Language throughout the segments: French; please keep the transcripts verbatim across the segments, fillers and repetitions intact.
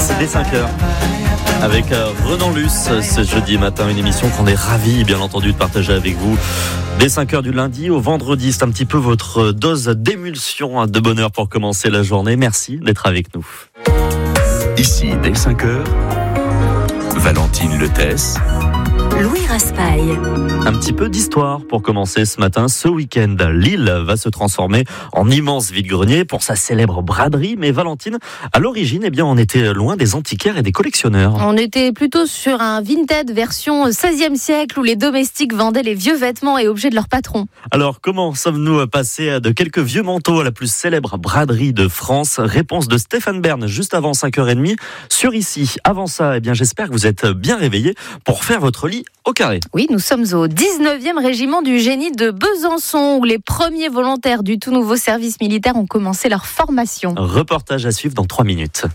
C'est dès cinq heures. Avec euh, Renan Luce, ce jeudi matin, une émission qu'on est ravis, bien entendu, de partager avec vous. Dès cinq heures du lundi au vendredi, c'est un petit peu votre dose d'émulsion, de bonheur pour commencer la journée. Merci d'être avec nous. Ici, dès cinq heures, Valentine Letesse, Louis Raspail. Un petit peu d'histoire pour commencer ce matin. Ce week-end, Lille va se transformer en immense vide-grenier pour sa célèbre braderie. Mais Valentine, à l'origine, eh bien, on était loin des antiquaires et des collectionneurs. On était plutôt sur un vintage version seizième siècle où les domestiques vendaient les vieux vêtements et objets de leur patron. Alors, comment sommes-nous passés de quelques vieux manteaux à la plus célèbre braderie de France? Réponse de Stéphane Bern juste avant cinq heures trente sur Ici. Avant ça, eh bien, j'espère que vous êtes bien réveillés pour faire votre lit au carré. Oui, nous sommes au dix-neuvième régiment du génie de Besançon où les premiers volontaires du tout nouveau service militaire ont commencé leur formation. Reportage à suivre dans trois minutes.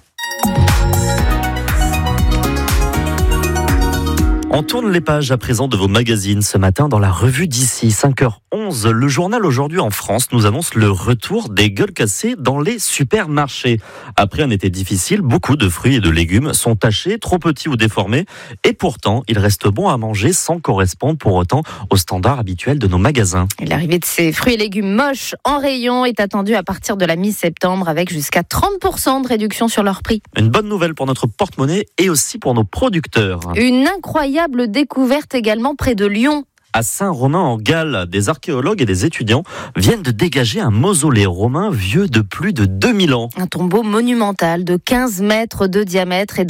On tourne les pages à présent de vos magazines ce matin dans la revue d'ici. cinq heures onze, le journal Aujourd'hui en France nous annonce le retour des gueules cassées dans les supermarchés. Après un été difficile, beaucoup de fruits et de légumes sont tachés, trop petits ou déformés. Et pourtant, ils restent bons à manger sans correspondre pour autant aux standards habituels de nos magasins. Et l'arrivée de ces fruits et légumes moches en rayon est attendue à partir de la mi-septembre avec jusqu'à trente pour cent de réduction sur leur prix. Une bonne nouvelle pour notre porte-monnaie et aussi pour nos producteurs. Une incroyable découverte également près de Lyon. À Saint-Romain en Galles, des archéologues et des étudiants viennent de dégager un mausolée romain vieux de plus de deux mille ans. Un tombeau monumental de quinze mètres de diamètre et